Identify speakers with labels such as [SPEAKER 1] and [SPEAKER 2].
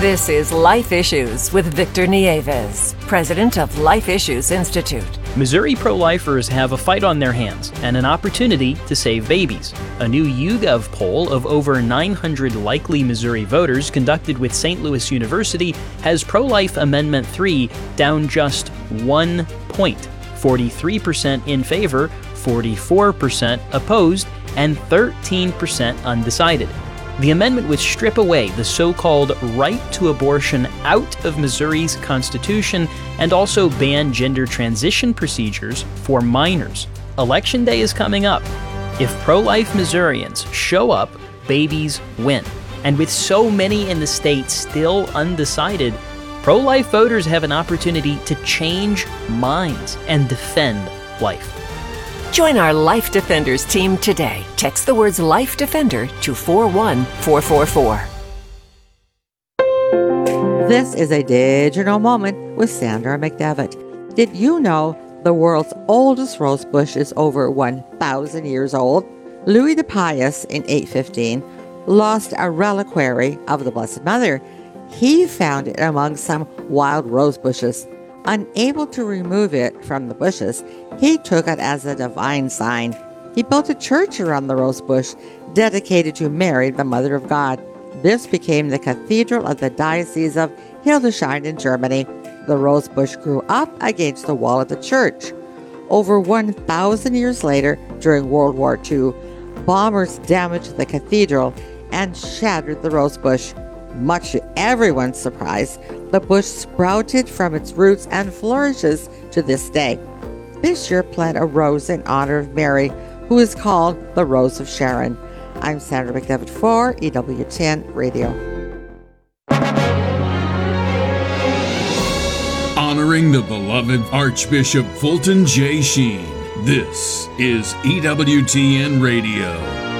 [SPEAKER 1] This is Life Issues with Victor Nieves, president of Life Issues Institute.
[SPEAKER 2] Missouri pro-lifers have a fight on their hands and an opportunity to save babies. A new YouGov poll of over 900 likely Missouri voters conducted with St. Louis University has pro-life Amendment 3 down just 1 point. 43% in favor, 44% opposed, and 13% undecided. The amendment would strip away the so-called right to abortion out of Missouri's Constitution and also ban gender transition procedures for minors. Election Day is coming up. If pro-life Missourians show up, babies win. And with so many in the state still undecided, pro-life voters have an opportunity to change minds and defend life.
[SPEAKER 1] Join our Life Defenders team today. Text the words Life Defender to 41444.
[SPEAKER 3] This is a digital moment with Sandra McDevitt. Did you know the world's oldest rose bush is over 1,000 years old? Louis the Pious in 815 lost a reliquary of the Blessed Mother. He found it among some wild rose bushes. Unable to remove it from the bushes, he took it as a divine sign. He built a church around the rose bush dedicated to Mary, the Mother of God. This became the cathedral of the Diocese of Hildesheim in Germany. The rose bush grew up against the wall of the church. Over 1,000 years later, during World War II, bombers damaged the cathedral and shattered the rose bush. Much to everyone's surprise, the bush sprouted from its roots and flourishes to this day. This year, plant a rose in honor of Mary, who is called the Rose of Sharon. I'm Sandra McDevitt for EWTN Radio.
[SPEAKER 4] Honoring the beloved Archbishop Fulton J. Sheen, this is EWTN Radio.